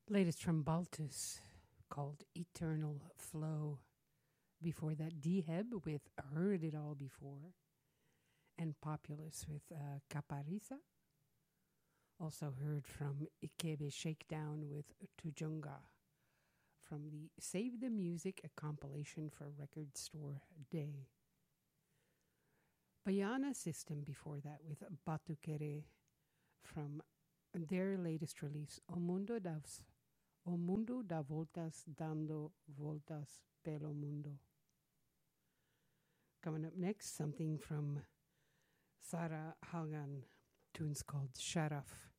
Latest from Baltus called Eternal Flow. Before that, Deheb with Heard It All Before. And Populous with Caparisa. Also heard from Ikebe Shakedown with Tujunga. From the Save the Music, a compilation for Record Store Day. Bayana System before that with Batukere from their latest release, O Mundo da Voltas Dando Voltas Pelo Mundo. Coming up next, something from Sarah Hagan, tunes called Sharaf.